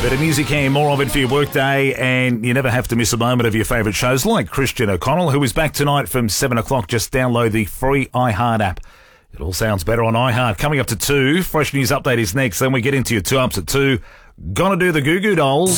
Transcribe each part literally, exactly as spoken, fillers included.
Bit of music here, more of it for your workday, and you never have to miss a moment of your favourite shows like Christian O'Connell, who is back tonight from seven o'clock. Just download the free iHeart app. It all sounds better on iHeart. Coming up to two, Fresh News Update is next. Then we get into your two-ups at two. Gonna do the Goo Goo Dolls.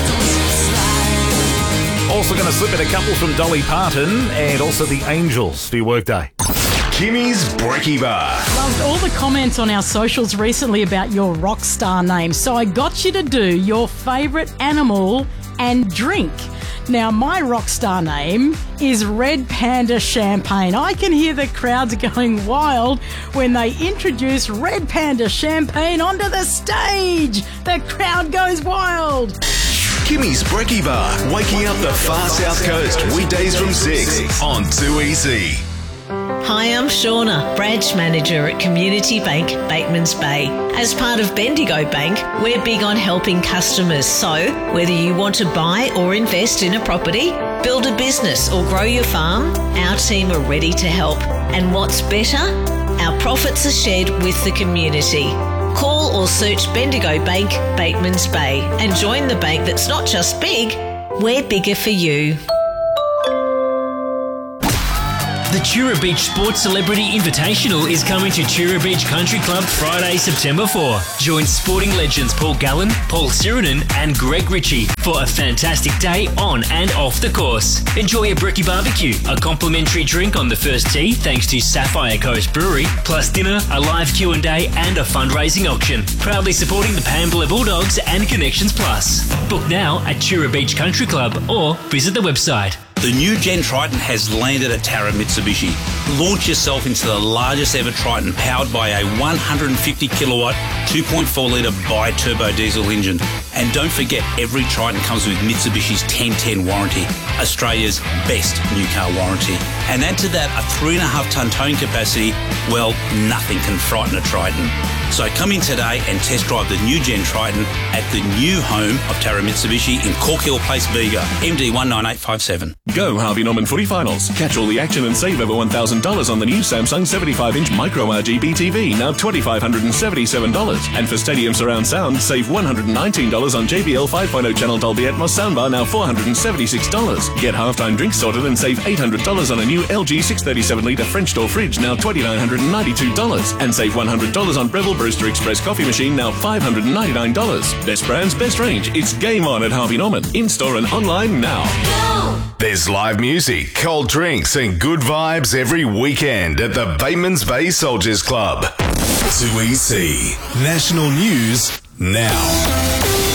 Also going to slip in a couple from Dolly Parton and also the Angels for your workday. Kimmy's Brekkie Bar. Loved all the comments on our socials recently about your rock star name, so I got you to do your favourite animal and drink. Now, my rock star name is Red Panda Champagne. I can hear the crowds going wild when they introduce Red Panda Champagne onto the stage. The crowd goes wild. Kimmy's Brekkie Bar, waking up the far south coast, weekdays from six on two E C. Hi, I'm Shauna, branch manager at Community Bank, Batemans Bay. As part of Bendigo Bank, we're big on helping customers. So, whether you want to buy or invest in a property, build a business or grow your farm, our team are ready to help. And what's better? Our profits are shared with the community. Call or search Bendigo Bank, Batemans Bay and join the bank that's not just big, we're bigger for you. The Tura Beach Sports Celebrity Invitational is coming to Tura Beach Country Club Friday, September fourth. Join sporting legends Paul Gallen, Paul Sirenen and Greg Ritchie for a fantastic day on and off the course. Enjoy a brekkie barbecue, a complimentary drink on the first tee thanks to Sapphire Coast Brewery, plus dinner, a live Q and A and a fundraising auction. Proudly supporting the Pambula Bulldogs and Connections Plus. Book now at Tura Beach Country Club or visit the website. The new Gen Triton has landed at Tara Mitsubishi. Launch yourself into the largest ever Triton powered by a one hundred fifty kilowatt, two point four litre bi-turbo diesel engine. And don't forget, every Triton comes with Mitsubishi's ten ten warranty, Australia's best new car warranty. And add to that a three and a half tonne towing capacity, well, nothing can frighten a Triton. So come in today and test drive the new Gen Triton at the new home of Tara Mitsubishi in Cork Hill Place, Bega, M D one nine eight five seven. Go Harvey Norman Footy Finals. Catch all the action and save over one thousand dollars on the new Samsung seventy-five inch Micro R G B T V, now two thousand five hundred seventy-seven dollars. And for Stadium Surround Sound, save one hundred nineteen dollars on J B L five point oh channel Dolby Atmos soundbar, now four hundred seventy-six dollars. Get halftime drinks sorted and save eight hundred dollars on a new L G six thirty-seven litre French door fridge, now two thousand nine hundred ninety-two dollars. And save one hundred dollars on Breville Brewster Express coffee machine, now five hundred ninety-nine dollars. Best brands, best range. It's game on at Harvey Norman. In-store and online now. There's live music, cold drinks and good vibes every weekend at the Batemans Bay Soldiers Club. two E C. National News now.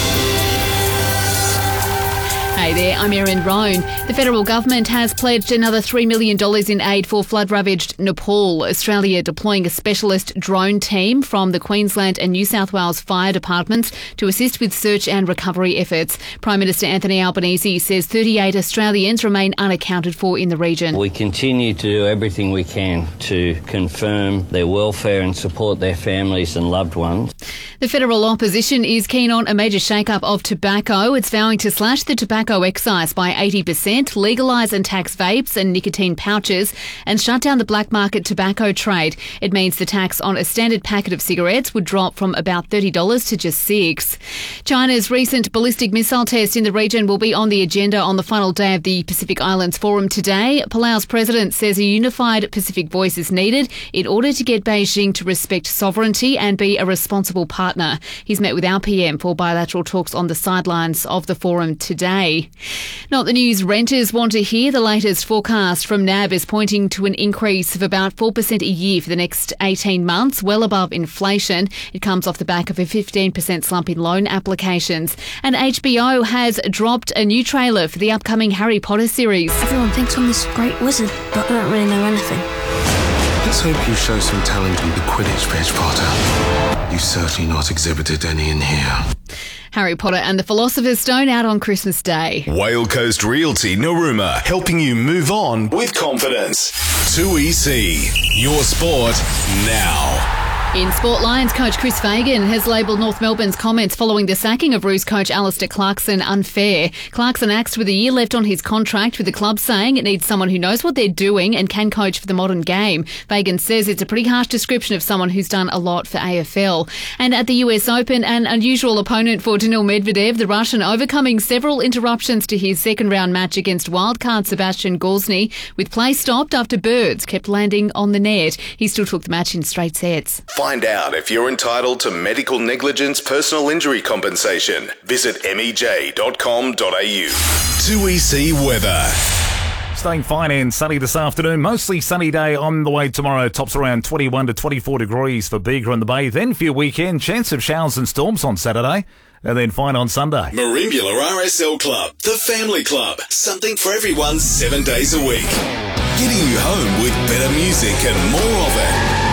Hey there, I'm Erin Roan. The federal government has pledged another three million dollars in aid for flood-ravaged Nepal. Australia deploying a specialist drone team from the Queensland and New South Wales fire departments to assist with search and recovery efforts. Prime Minister Anthony Albanese says thirty-eight Australians remain unaccounted for in the region. We continue to do everything we can to confirm their welfare and support their families and loved ones. The federal opposition is keen on a major shake-up of tobacco. It's vowing to slash the tobacco excise by eighty percent, legalise and tax vapes and nicotine pouches, and shut down the black market tobacco trade. It means the tax on a standard packet of cigarettes would drop from about thirty dollars to just six dollars. China's recent ballistic missile test in the region will be on the agenda on the final day of the Pacific Islands Forum today. Palau's president says a unified Pacific voice is needed in order to get Beijing to respect sovereignty and be a responsible partner. He's met with our P M for bilateral talks on the sidelines of the forum today. Not the news renters want to hear. The latest forecast from N A B is pointing to an increase of about four percent a year for the next eighteen months, well above inflation. It comes off the back of a fifteen percent slump in loan applications. And H B O has dropped a new trailer for the upcoming Harry Potter series. Everyone thinks I'm this great wizard, but I don't really know anything. Let's hope you show some talent with the Quidditch, Page Potter. You've certainly not exhibited any in here. Harry Potter and the Philosopher's Stone out on Christmas Day. Whale Coast Realty Narooma, helping you move on with confidence. two E C, your sport now. In Sport, Lions coach Chris Fagan has labelled North Melbourne's comments following the sacking of Roos coach Alistair Clarkson unfair. Clarkson axed with a year left on his contract, with the club saying it needs someone who knows what they're doing and can coach for the modern game. Fagan says it's a pretty harsh description of someone who's done a lot for A F L. And at the U S Open, an unusual opponent for Daniil Medvedev, the Russian overcoming several interruptions to his second round match against wildcard Sebastian Gorsny, with play stopped after birds kept landing on the net. He still took the match in straight sets. Find out if you're entitled to medical negligence personal injury compensation. Visit m e j dot com dot a u. two E C weather. Staying fine and sunny this afternoon. Mostly sunny day on the way tomorrow. Tops around twenty-one to twenty-four degrees for Bega and the Bay. Then for your weekend, chance of showers and storms on Saturday. And then fine on Sunday. Merimbula R S L Club, the family club. Something for everyone seven days a week. Getting you home with better music and more of it.